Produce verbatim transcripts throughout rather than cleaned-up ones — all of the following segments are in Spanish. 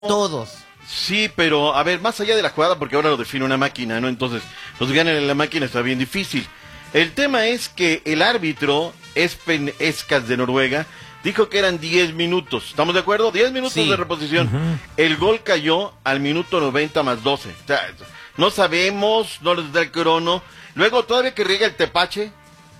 todos. Sí, pero a ver, más allá de la jugada, porque ahora lo define una máquina, ¿no? Entonces, los que ganan en la máquina está bien difícil. El tema es que el árbitro, Espen Eskas de Noruega, dijo que eran diez minutos. ¿Estamos de acuerdo? diez minutos sí. de reposición. Uh-huh. El gol cayó al minuto noventa más doce. O sea, no sabemos, no les da el crono. Luego, todavía que riega el tepache,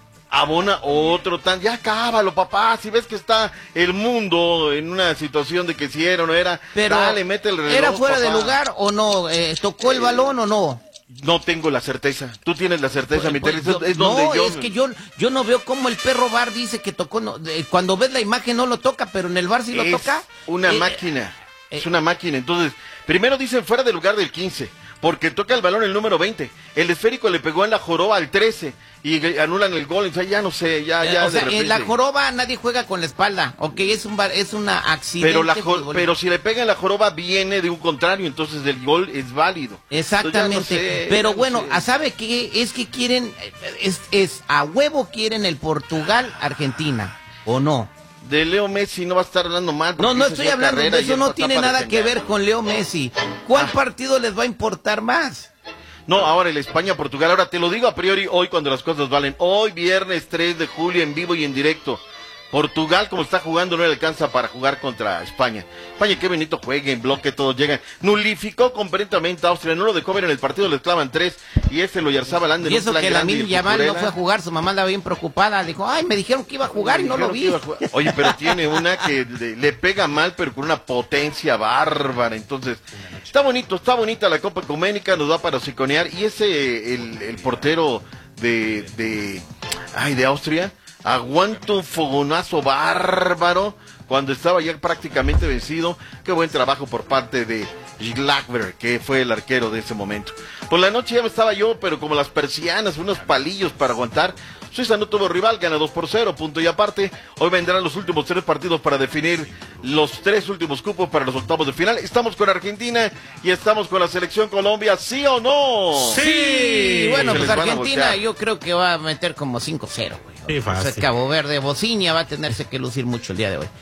abona otro tan, ya cábalo, papá, si ves que está el mundo en una situación de que si era o no era, pero dale, mete el reloj, ¿era fuera papá. de lugar o no? Eh, ¿Tocó el eh, balón o no? No tengo la certeza, tú tienes la certeza, pues, mi pues, yo, es no, donde yo... es que yo, yo no veo cómo el perro V A R dice que tocó, no, eh, cuando ves la imagen no lo toca, pero en el V A R sí lo es toca. una eh, máquina, eh, es una máquina, entonces, primero dicen fuera de lugar del quince, porque toca el balón el número veinte, el esférico le pegó en la joroba al trece, y anulan el gol, o sea, ya no sé, ya, ya. Eh, o sea, de repente... en la joroba nadie juega con la espalda, ok, es un es una accidente. Pero, la jo- pero si le pega en la joroba viene de un contrario, entonces el gol es válido. Exactamente, no sé, pero bueno, no sé. ¿sabe qué? Es que quieren, es, es a huevo quieren el Portugal-Argentina, ¿o no? De Leo Messi no va a estar hablando mal. No, no estoy hablando de eso, no tiene nada que ver con Leo Messi. ¿Cuál ah. partido les va a importar más? No, ahora el España-Portugal, ahora te lo digo a priori hoy cuando las cosas valen. Hoy viernes tres de julio en vivo y en directo. Portugal, como está jugando, no le alcanza para jugar contra España. España, qué bonito juega, en bloque, todos llegan. Nulificó completamente a Austria, no lo dejó ver en el partido, le clavan tres, y este lo Yarzaba Lande. Y eso que Lamine Yamal no fue a jugar, su mamá andaba bien preocupada, dijo, ay, me dijeron que iba a jugar y no lo vi. Oye, pero tiene una que le, le pega mal, pero con una potencia bárbara, entonces, está bonito, está bonita la Copa Ecuménica, nos da para hociconear, y ese, el, el portero de, de, ay, de Austria, aguanta un fogonazo bárbaro cuando estaba ya prácticamente vencido. Qué buen trabajo por parte de Schlagberg, que fue el arquero de ese momento. Por la noche ya me estaba yo, pero como las persianas, unos palillos para aguantar. Suiza no tuvo rival, gana dos por cero, punto y aparte. Hoy vendrán los últimos tres partidos para definir los tres últimos cupos para los octavos de final. Estamos con Argentina y estamos con la selección Colombia, ¿sí o no? Sí, bueno, pues Argentina yo creo que va a meter como cinco cero, güey. Sí, fácil. O sea, Cabo Verde, Bociña va a tenerse que lucir mucho el día de hoy.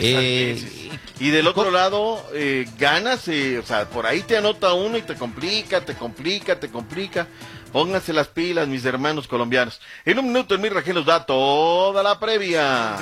Eh, y del otro con... lado, eh, ganas, eh, o sea, por ahí te anota uno y te complica, te complica, te complica. Pónganse las pilas, mis hermanos colombianos. En un minuto, el Mirragel nos da toda la previa.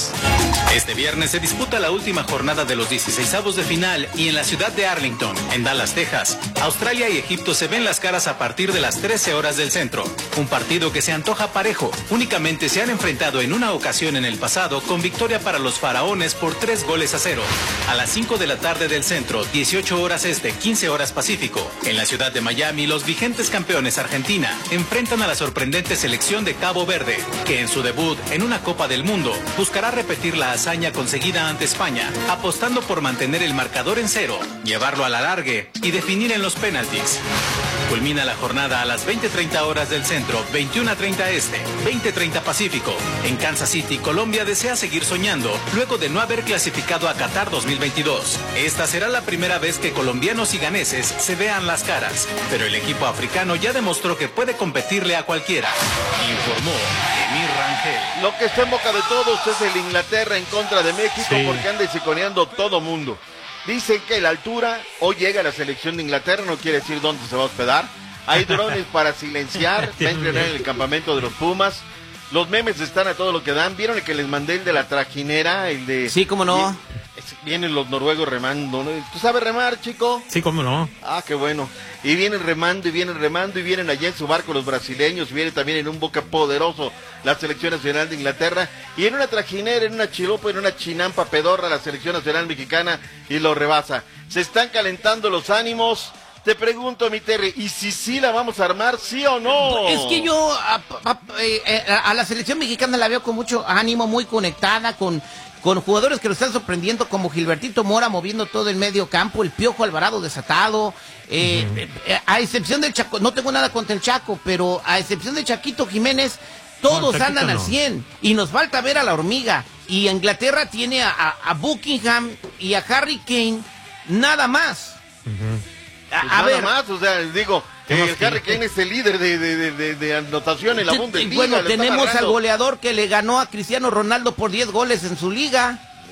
Este viernes se disputa la última jornada de los dieciseisavos de final y en la ciudad de Arlington, en Dallas, Texas, Australia y Egipto se ven las caras a partir de las trece horas del centro. Un partido que se antoja parejo. Únicamente se han enfrentado en una ocasión en el pasado con victoria para los faraones por tres goles a cero. A las cinco de la tarde del centro, dieciocho horas este, quince horas pacífico. En la ciudad de Miami, los vigentes campeones argentinos Argentina enfrentan a la sorprendente selección de Cabo Verde, que en su debut en una Copa del Mundo buscará repetir la hazaña conseguida ante España, apostando por mantener el marcador en cero, llevarlo a la largue y definir en los penaltis. Culmina la jornada a las veinte treinta horas del centro, veintiuna treinta este, veinte treinta pacífico. En Kansas City, Colombia desea seguir soñando luego de no haber clasificado a Qatar dos mil veintidós. Esta será la primera vez que colombianos y ganeses se vean las caras, pero el equipo africano ya demostró que puede competirle a cualquiera, informó Emir Rangel. Lo que está en boca de todos es el Inglaterra en contra de México, sí, porque anda siconeando todo mundo. Dicen que la altura, hoy llega la selección de Inglaterra, no quiere decir dónde se va a hospedar. Hay drones para silenciar, va a entrenar en el campamento de los Pumas. Los memes están a todo lo que dan. ¿Vieron el que les mandé, el de la trajinera? El de... Sí, cómo no. Vienen los noruegos remando, ¿no? ¿Tú sabes remar, chico? Sí, cómo no. Ah, qué bueno. Y vienen remando, y vienen remando, y vienen allá en su barco los brasileños, y vienen también en un boca poderoso la selección nacional de Inglaterra, y en una trajinera, en una chilopa, en una chinampa pedorra la selección nacional mexicana, y lo rebasa. Se están calentando los ánimos. Te pregunto, mi Terry, ¿y si sí la vamos a armar, sí o no? Es que yo a, a, a, a la selección mexicana la veo con mucho ánimo, muy conectada, con... con jugadores que lo están sorprendiendo como Gilbertito Mora moviendo todo el medio campo, el Piojo Alvarado desatado, eh, uh-huh. eh, a excepción del Chaco, no tengo nada contra el Chaco, pero a excepción de Chaquito Jiménez, todos no, andan no. al cien, y nos falta ver a la hormiga, y Inglaterra tiene a, a, a Buckingham y a Harry Kane, nada más. Uh-huh. a, pues a nada ver, más, o sea, digo... Eh, el Harry Kane es el líder de, de, de, de anotación en la Bundesliga. Bueno, tenemos al goleador que le ganó a Cristiano Ronaldo por diez goles en su liga.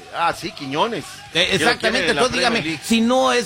Ah, sí, Quiñones. Eh, Que lo quieren exactamente, en la entonces Premier dígame, League. si no es